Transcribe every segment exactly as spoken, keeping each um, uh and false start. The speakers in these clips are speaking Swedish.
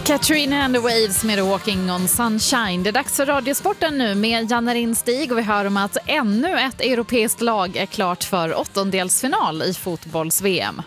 Katrina and the Waves med Walking on Sunshine. Det är dags för Radiosporten nu med Janne Rinstig och vi hör om att ännu ett europeiskt lag är klart för åttondelsfinal i fotbolls-V M.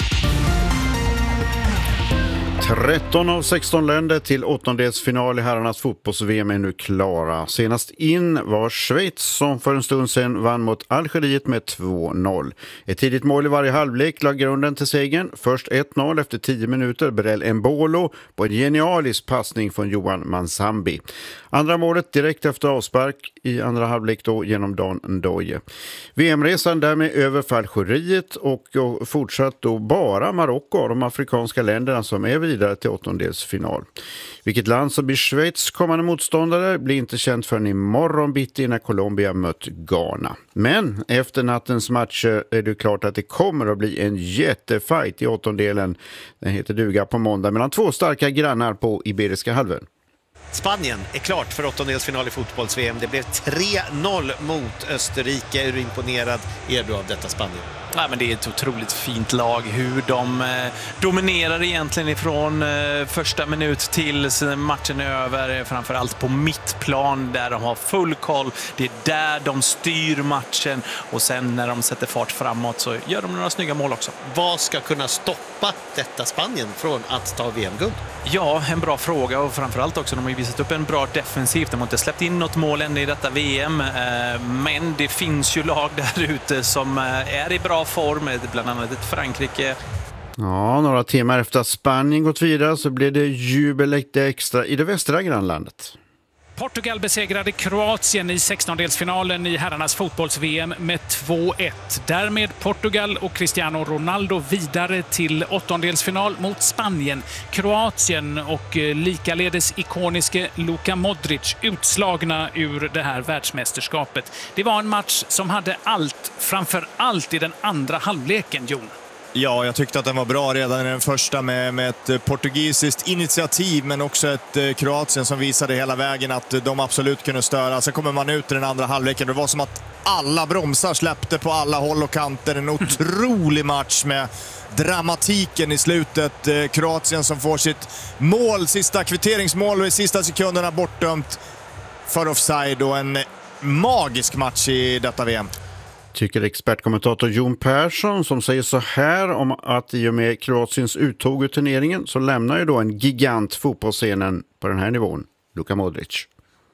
tretton av sexton länder till åttondelsfinal i herrarnas fotbolls-V M är nu klara. Senast in var Schweiz som för en stund sedan vann mot Algeriet med två noll. Ett tidigt mål i varje halvlek lag grunden till segern. Först ett noll efter tio minuter, Berel Mbolo på en genialisk passning från Johan Mansambi. Andra målet direkt efter avspark i andra halvlek då genom Dan Ndoye. V M-resan därmed över för Algeriet och fortsatt då bara Marocko och de afrikanska länderna som är vidare till åttondelsfinal. Vilket land som blir Schweiz kommande motståndare blir inte känt förrän imorgon bitti när Colombia mött Ghana. Men efter nattens matcher är det klart att det kommer att bli en jättefight i åttondelen. Den heter duga på måndag mellan två starka grannar på Iberiska halvön. Spanien är klart för åttondelsfinal i fotbolls-V M. Det blev tre noll mot Österrike. Är du imponerad är du av detta Spanien? Ja, men det är ett otroligt fint lag. Hur de eh, dominerar egentligen ifrån eh, första minut till matchen är över. Framförallt på mittplan där de har full koll. Det är där de styr matchen. Och sen när de sätter fart framåt så gör de några snygga mål också. Vad ska kunna stoppa detta Spanien från att ta V M-guld? Ja, en bra fråga och framförallt också de har ju visat upp en bra defensiv. De har inte släppt in något mål än i detta V M. Eh, men det finns ju lag där ute som eh, är i bra form, bland annat ett Frankrike. Ja, några timmar efter att Spanien gått vidare så blev det jubel lite extra i det västra grannlandet. Portugal besegrade Kroatien i sextondelsfinalen i herrarnas fotbolls-V M med två ett. Därmed Portugal och Cristiano Ronaldo vidare till åttondelsfinal mot Spanien. Kroatien och likaledes ikoniske Luka Modric utslagna ur det här världsmästerskapet. Det var en match som hade allt, framför allt i den andra halvleken, Jon. Ja, jag tyckte att den var bra redan i den första med, med ett portugisiskt initiativ men också ett eh, Kroatien som visade hela vägen att de absolut kunde störa. Sen kommer man ut i den andra halvleken. Det var som att alla bromsar släppte på alla håll och kanter. En otrolig match med dramatiken i slutet. Eh, Kroatien som får sitt mål, sista kvitteringsmål och i sista sekunderna bortdömt för offside och en magisk match i detta V M. Tycker expertkommentator Jon Persson som säger så här om att i och med Kroatiens uttåg ur turneringen så lämnar ju då en gigant fotbollsscenen på den här nivån, Luka Modric.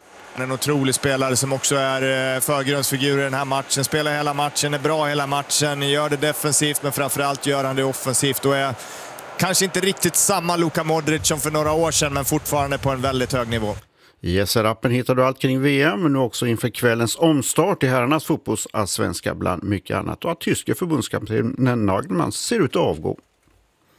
En otrolig spelare som också är förgrundsfigur i den här matchen. Spelar hela matchen, är bra hela matchen, gör det defensivt men framförallt gör han det offensivt och är kanske inte riktigt samma Luka Modric som för några år sedan men fortfarande på en väldigt hög nivå. I S R-appen hittar du allt kring V M, men nu också inför kvällens omstart i herrarnas fotbollsallsvenska bland mycket annat. Och att tyska förbundskaptenen Nagelsmann ser ut att avgå.